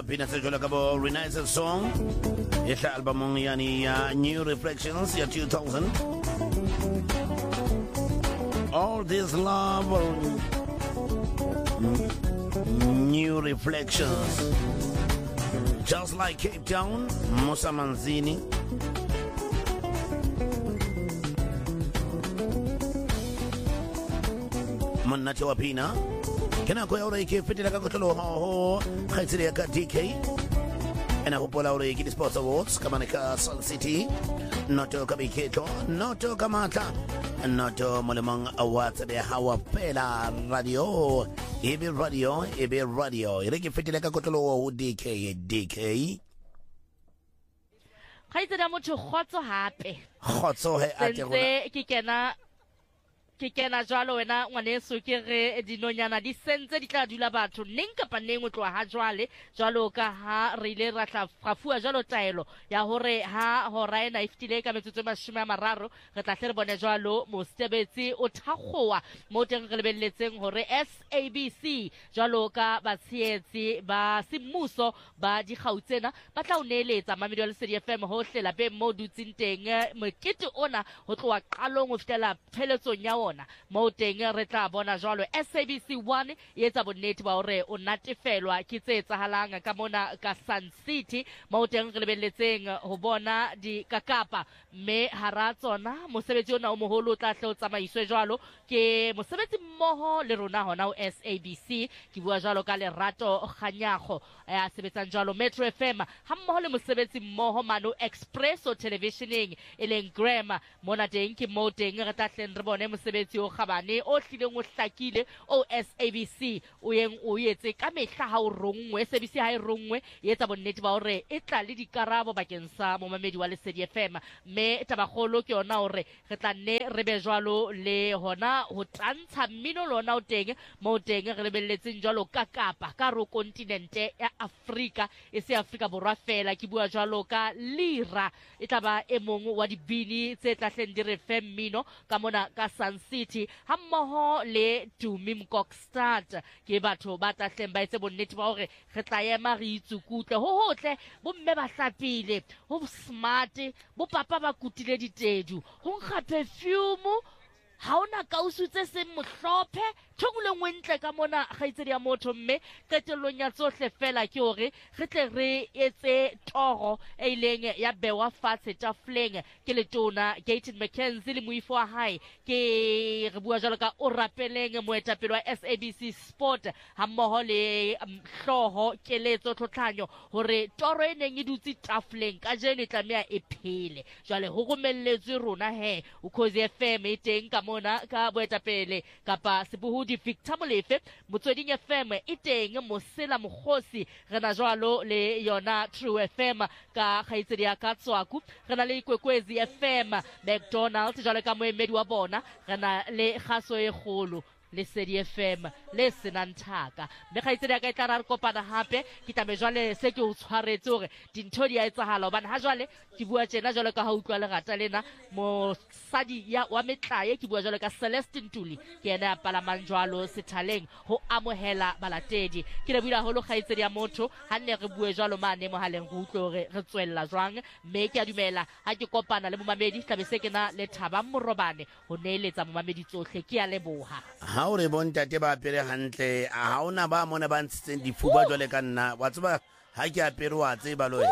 Pina Sejola Cabo Renaissance song. Esta album yani New Reflections ya 2000. All this love, New Reflections. Just like Cape Town, Musa Manzini. Mannati wa Pina. Kena ko yaure ke fitila ka kotolo ho khaitsiri ka DK. Ena ko pola ore ki Sports Awards kama ka Sun City. Noto kabiketo, noto kamata. Noto molemang awards de hawa pela radio. Ebe radio. Ire ke fitila ka kotolo ho DK. Khaitsiri motho khotso hape. Khotso he ate rona. Ke kena jwalo wena ngwaneso ke re dinonyana di sentse di tla dula batho neng kapa neng o tloa ha jwalo ka ha re ile ra fua jwalo taelo ya hore ha hora ena iftile ka metsotso 30 re tla hle re bone jwalo mosebetsi o thakgowa mo teng re lebelletseng hore SABC jwalo ka batsheetsi ba semmuso ba di gautsena ba tla o neeletsa mamedi wa Lesedi FM hohle la be mo dutsing teng mokete ona ho tloa qalong ho fitela pheletsong ya mo teng re tla bona jwalo SABC 1 etsa bonnete ba hore o natefelwa ke tse etsahalang ka mona ka Sun City mo teng re lebelletseng ho bona di kakapa me hara tsona mosebetsi ona o moholo o tla hle o tsamaiswe jwalo ke mosebetsi mmoho le rona hona o SABC ke bua jwalo ka Lerato Kganyago ya sebetsang jwalo Metro FM ha mmoho le mosebetsi mmoho mano Expresso Televisioning eleng Graham mona teng ke mo teng re tla hle re bone mosebetsi o khabane o hlileng o hlakile o SABC o yeng o yetse ka mehla ha o rongwe SABC ha e rongwe etsa bonnete ba hore e tla le dikarabo bakeng sa momamedi wa Lesedi FM me tabagolo ke ona hore re tla nne re be jwalo le hona ho tantsha mmino lona o teng mo teng re lebelletseng jwalo ka Kapa ka ro kontinente ya Afrika e se Afrika borwa fela ke bua jwalo ka Lira e taba e mong wa dibini tse tla hleng di re femmino ka mona ka Sun City ha mmoho le Dumi Mkokstad ke batho ba tla hleng ba etse bonnete ba hore re tla ema re itsukutle ho hotle bo mme ba hlapile ho smart bo papa ba kutile ditedu ho nkga perfume ha ona kausu tse se mohlophe thongule ngwentle ka mona khaitsedi ya motho mme qetellong ya tsohle fela ke hore re tle re etse toro e ileng ya bewa fatshe tafleng ke letona Gaten McKenzie le moifo wa hae ke re bua jalo ka o rapeleng moetapele wa SABC Sport ha mmoho le hloho keletso tlhotlhanyo hore toro e neng e dutse tafleng ka jeno tlamea e phele jwale ho romelletswe rona he Ukhozi FM e teng ka mona ka boetapele kapa sebuhu di Victor Molefe Motsweding FM e teng Mosela Mkhosi rena jwalo le yona True FM ka khaitsedi ya Katswaku rena le Kwekwezi FM McDonald's jwalo ka moemedi wa bona rena le khaso e kholo Lesedi FM le senanthaka me khaitsedi ya ka itla re kopana hape ke tame jwale se ke o tshwaretse hore dintho di a etsahala hobane ha jwale ke bua tjena jwalo ka ha utlwa le rata lena mosadi ya wa metlaye ke bua jwalo ka Celestine Tuli ke ena ya palamang jwalo sethaleng ho amohela balatedi ke le buila holo khaitsedi ya motho ha nne re bue jwalo mane mo haleng go utlwe hore re tswella jwang me ke a dumela ha ke kopana le momamedi tlabe se ke na le Thaba Morobane ho neeletsa momamedi tsohle ke a leboha ha o re bontate ba apere hantle ha ona ba mona ba ntshitseng difuba jwale ka nna wa tseba ha ke apere wa tseba lo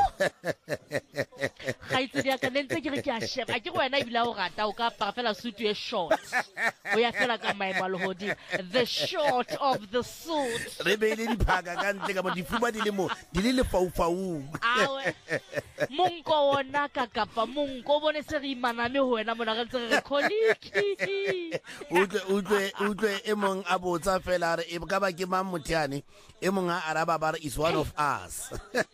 khaitsedi ya ka nentse ke re ke a sheba ke wena e bila o rata o ka apara fela suit e short o ya fela ka maemo le hodi the short of the suit re be le diphaka ka ntle ka mo difuba di le lefaufau awe monko wona ka kapa monko bone se re imanane ho wena mona re ntse re kholiki utlwe e mong a botsa fela re e ka ba ke mang mothane e mong a araba ba is one of us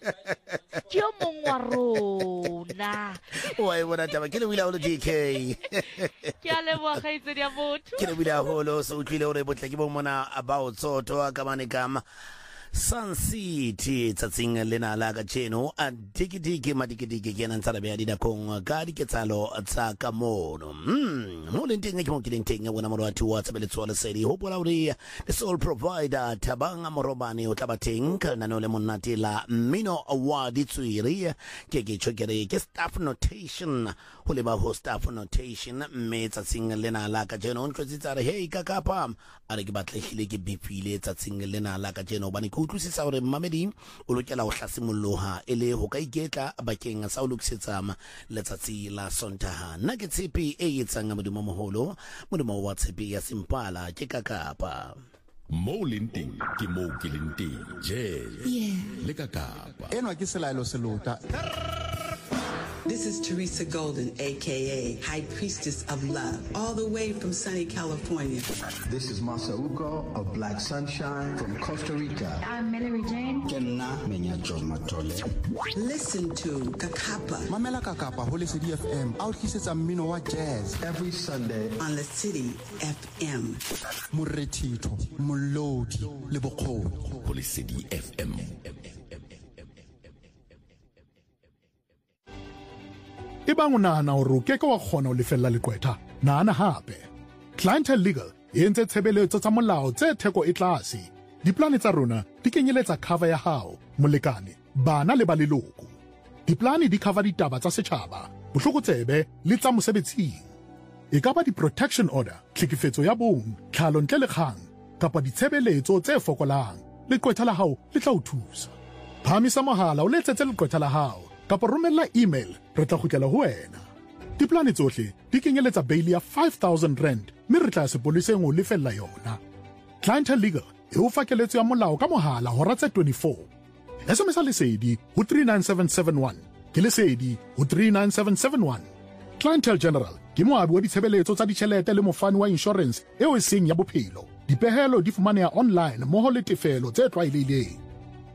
ke mong wa rona o ai bona taba ke le wila o le DK ke a leboga khaitsedi ya motho ke le wila holo so utlwile hore botle ke bo mona about soto ka mane kama Sun City tsatsing lena la ka jeno a dikidiki madikidiki ke nan tsara be di da kong ka di ketsalo tsa ka mono mo le nteng ke mo ke nteng wona mo wa twa tsebeletso la sedi hopola uri the sole provider tabanga morobane o tabateng ka nano le monate la Mino Award tswiri ke chokere ke staff notation ho le ba ho staff notation me tsatsing lena la ka jeno ntlotsi hey ka kapa a re ke batlegile ke bifile tsatsing lena la ka jeno bane go utlwisisa hore mamedi o lokela ho hlasimolloha ele ho ka iketla bakeng sa o lokisetsa letsatsi la sontaha nna ke tshepi e etsang modumo moholo modumo wa tshepi ya simpala ke kakapa mo lenting ke mo ke lenting je le kakapa enwa ke selaelo selota. This is Teresa Golden, a.k.a. High Priestess of Love, all the way from sunny California. This is Masauko of Black Sunshine from Costa Rica. I'm Mallory Jane. Kenna Menyajo Matole. Listen to Kakapa. Mamela Kakapa, Holy City FM, out kisetsa mmino wa jazz. Every Sunday on the City FM. Muretito, Mulodi, Leboko. Holy City FM. Ibang unana o ruke ka wa khona o lefella leqwetha nana hape Clientele Legal e entse tshebeletso tsa molao tse theko e tlase diplane tsa rona di kenyeletsa cover ya hao molekane bana le ba leloko diplane di cover ditaba tsa setjhaba bohlokotsebe le tsa mosebetsing e ka ba di protection order tlhekefetso ya bong tlhalo ntle le kgang kapa ditshebeletso tse fokolang leqwetha la hao le tla o thusa phamisa mohala o letsetse leqwetha la hao kapa romella email re tla kgutlela ho wena diplane tsohle di kenyeletsa bail ya 5,000 rand mme re tla sepoliseng o lefella yona Clientele Legal e o fa keletso ya molao ka mohala hora tse 24 SMS lesedi ho 39771 ke lesedi ho 39771 Clientele General ke moabi wa ditshebeletso tsa ditjhelete le mofani wa insurance eo e seng ya bophelo dipehelo di fumaneha online mmoho le tefelo tse tlwaelehileng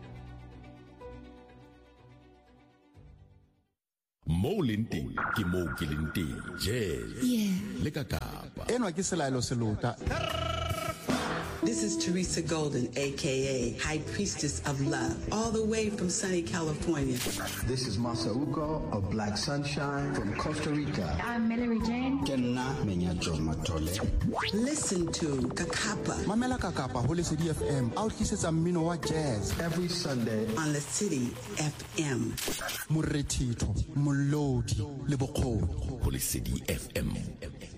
mo lenting ke mo ke lenting je le kakapa enwa ke selaelo selota. This is Teresa Golden, a.k.a. High Priestess of Love, all the way from sunny California. This is Masauko of Black Sunshine from Costa Rica. I'm Mallory Jane. Kenna Menyajo Matole. Listen to Kakapa. Mamela Kakapa, Holy City FM, out kisetsa mmino wa jazz. Every Sunday on the City FM. Muretito, Mulodi, Leboko. Holy City FM.